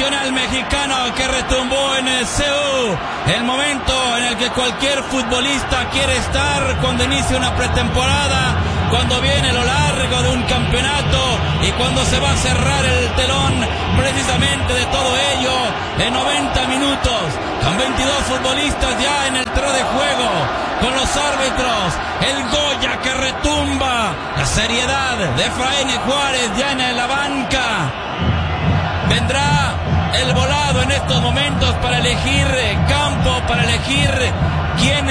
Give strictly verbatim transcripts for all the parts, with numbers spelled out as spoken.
Nacional mexicano que retumbó en el Seúl, el momento en el que cualquier futbolista quiere estar cuando inicia una pretemporada, cuando viene lo largo de un campeonato y cuando se va a cerrar el telón precisamente de todo ello en noventa minutos, con veintidós futbolistas ya en el terreno de juego, con los árbitros, el Goya que retumba, la seriedad de Efraín Juárez ya en la banca. Vendrá el volado en estos momentos para elegir campo, para elegir quién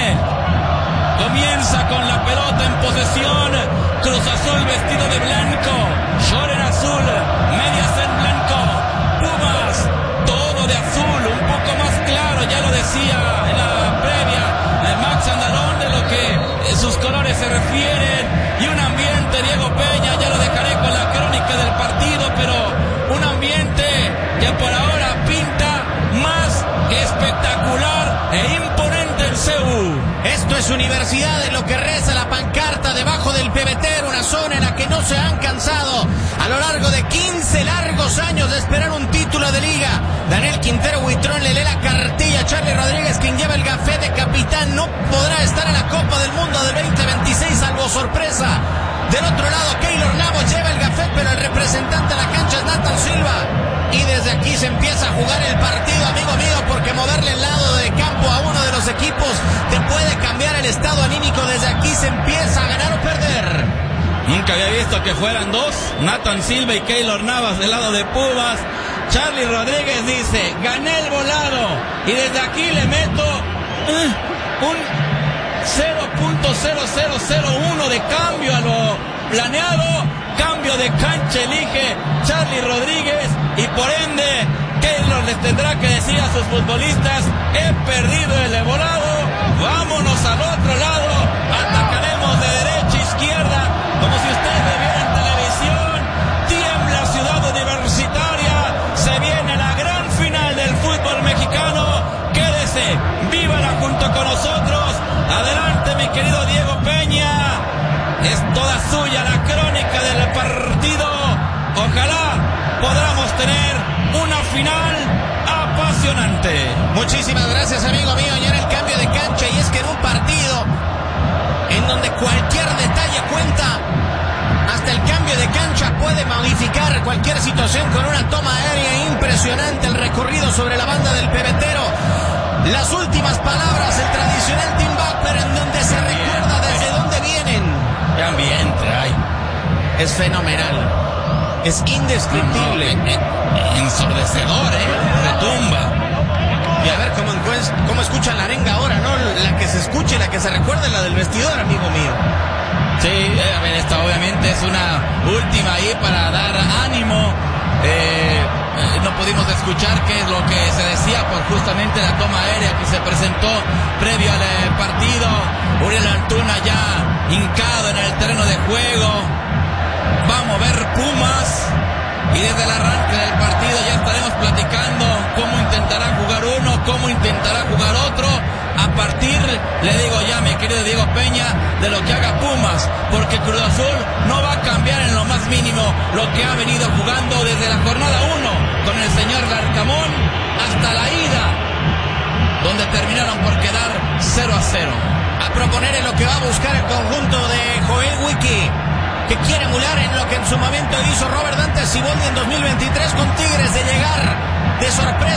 comienza con la pelota en posesión. Cruz Azul vestido de blanco, short en azul, medias en blanco, Pumas todo de azul, un poco más claro, ya lo decía en la previa de Max Andalón de lo que sus colores se refieren, y un ambiente, Diego Peña, ya lo dejaré con la crónica del partido, pero un ambiente que por ahora pinta más espectacular e imponente en Seúl. Esto es Universidad, en lo que reza la pancarta debajo del pebetero, una zona en la que no se han cansado a lo largo de quince largos años de esperar un título de liga. Daniel Quintero Huitrón le lee la cartilla a Charly Rodríguez, quien lleva el gafé de capitán. No podrá estar en la Copa del Mundo del veinte veintiséis, salvo sorpresa. Del otro lado, Keylor Navas lleva el gafé, pero el representante de la cancha es Nathan Silva. Y desde aquí se empieza a jugar el partido, amigo mío, porque moverle el lado de campo a uno de los equipos te puede cambiar el estado anímico. Desde aquí se empieza a ganar o perder. Nunca había visto que fueran dos, Nathan Silva y Keylor Navas del lado de Pumas. Charly Rodríguez dice, gané el volado, y desde aquí le meto uh, un cero punto cero cero cero uno de cambio a lo planeado. Cambio de cancha elige Charly Rodríguez, y por ende Keylor les tendrá que decir a sus futbolistas, he perdido el volado, vámonos al otro lado, atacaremos de derecha a izquierda, como si ustedes me vieran en televisión. Tiembla Ciudad Universitaria, se viene la gran final del fútbol mexicano, quédese, vívala junto con nosotros. Adelante, mi querido Diego Peña, es toda suya la crónica del partido. Ojalá podamos tener una final apasionante. Muchísimas gracias, amigo mío. Ya en el cambio de cancha, y es que en un partido en donde cualquier detalle cuenta, hasta el cambio de cancha puede modificar cualquier situación con una toma aérea impresionante. El recorrido sobre la banda del pebetero, las últimas palabras, el tradicional team back, pero en donde se recuerda desde dónde vienen. ¡Qué ambiente hay! Es fenomenal. Es indescriptible. No, no, ensordecedor, ¿eh? Retumba. Y a ver cómo, cómo escuchan la arenga ahora, ¿no? La que se escuche, la que se recuerda, la del vestidor, amigo mío. Sí, eh, a ver, esta obviamente es una última ahí para dar ánimo. Eh, eh, no pudimos escuchar qué es lo que se decía por justamente la toma aérea que se presentó previo al eh, partido. Uriel Antuna ya hincado en el terreno de juego. Va a mover Pumas, y desde el arranque del partido ya estaremos platicando cómo intentará jugar uno, cómo intentará jugar otro, a partir, le digo ya, mi querido Diego Peña, de lo que haga Pumas, porque Cruz Azul no va a cambiar en lo más mínimo lo que ha venido jugando desde la jornada uno con el señor Larcamón hasta la ida, donde terminaron por quedar cero a cero. A proponer en lo que va a buscar el conjunto de Joel Wiki, que quiere emular en lo que en su momento hizo Robert Dante Siboldi en dos mil veintitrés con Tigres, de llegar de sorpresa